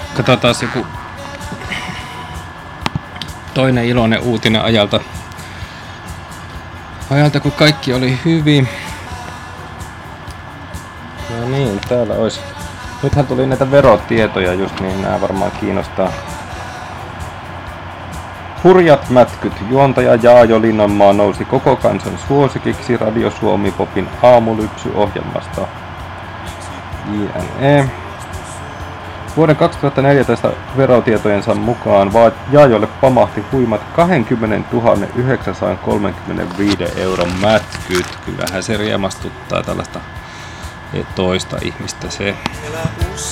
Katsotaan joku toinen iloinen uutinen ajalta, kun kaikki oli hyvin. No niin, täällä olisi. Nythän tuli näitä verotietoja just, niin nämä varmaan kiinnostaa. Hurjat mätkyt. Juontaja Jaajo Linnanmaa nousi koko kansan suosikiksi Radio Suomi Popin aamulypsyohjelmasta. JNE. Vuoden 2014 verotietojensa mukaan Jaajolle pamahti huimat 20 935 € mätkyt. Kyllähän se riemastuttaa tällaista toista ihmistä se.